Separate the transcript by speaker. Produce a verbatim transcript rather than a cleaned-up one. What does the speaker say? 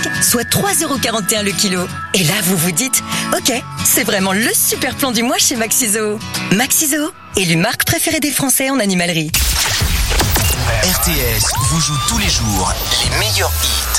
Speaker 1: soit trois euros quarante et un le kilo. Et là, vous vous dites, ok, c'est vraiment le super plan du mois chez Maxiso. Maxiso, élu marque préférée des Français en animalerie.
Speaker 2: R T S vous joue tous les jours les meilleurs hits.